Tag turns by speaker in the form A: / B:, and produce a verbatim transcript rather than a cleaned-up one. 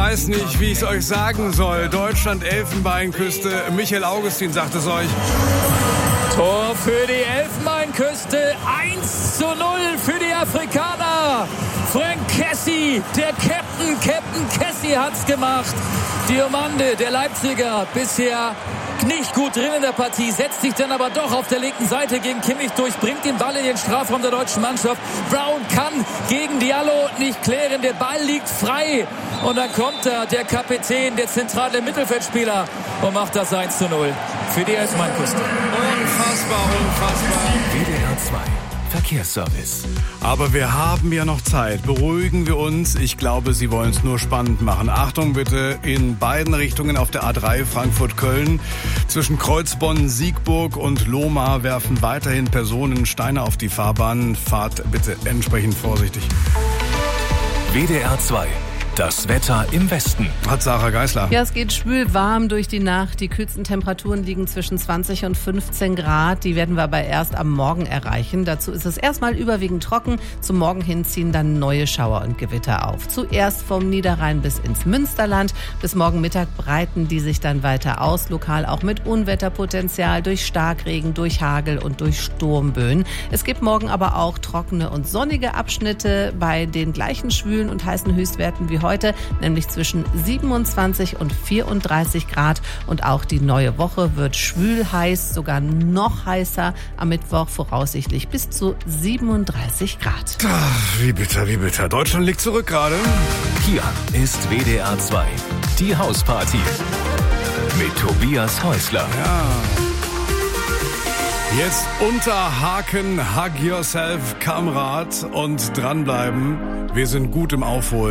A: weiß nicht, wie ich es euch sagen soll. Deutschland, Elfenbeinküste. Michael Augustin sagt es euch.
B: Tor für die Elfenbeinküste. eins zu null für die Afrikaner. Frank Kessie, der Captain, Captain Kessie hat's gemacht. Diomande, der Leipziger, bisher nicht gut drin in der Partie, setzt sich dann aber doch auf der linken Seite gegen Kimmich durch, bringt den Ball in den Strafraum der deutschen Mannschaft. Brown kann gegen Diallo nicht klären, der Ball liegt frei. Und dann kommt da der Kapitän, der zentrale Mittelfeldspieler und macht das eins zu null für die Elfenbeinküste.
A: Unfassbar, unfassbar.
C: W D R zwei Verkehrsservice.
A: Aber wir haben ja noch Zeit. Beruhigen wir uns. Ich glaube, Sie wollen es nur spannend machen. Achtung bitte, in beiden Richtungen auf der A drei Frankfurt-Köln. Zwischen Kreuzbonn, Siegburg und Lohmar werfen weiterhin Personen Steine auf die Fahrbahn. Fahrt bitte entsprechend vorsichtig.
C: W D R zwei. Das Wetter im Westen.
A: Hat Sarah Geisler.
D: Ja, es geht schwül warm durch die Nacht. Die kühlsten Temperaturen liegen zwischen zwanzig und fünfzehn Grad. Die werden wir aber erst am Morgen erreichen. Dazu ist es erstmal überwiegend trocken. Zum Morgen hin ziehen dann neue Schauer und Gewitter auf. Zuerst vom Niederrhein bis ins Münsterland. Bis morgen Mittag breiten die sich dann weiter aus. Lokal auch mit Unwetterpotenzial durch Starkregen, durch Hagel und durch Sturmböen. Es gibt morgen aber auch trockene und sonnige Abschnitte bei den gleichen schwülen und heißen Höchstwerten wie heute, nämlich zwischen siebenundzwanzig und vierunddreißig Grad. Und auch die neue Woche wird schwül heiß, sogar noch heißer. Am Mittwoch voraussichtlich bis zu siebenunddreißig Grad.
A: Ach, wie bitter, wie bitter. Deutschland liegt zurück gerade.
C: Hier ist W D R zwei. Die Hausparty. Mit Tobias Häusler.
A: Ja. Jetzt unterhaken, hug yourself, Kamerad, und dranbleiben. Wir sind gut im Aufholen.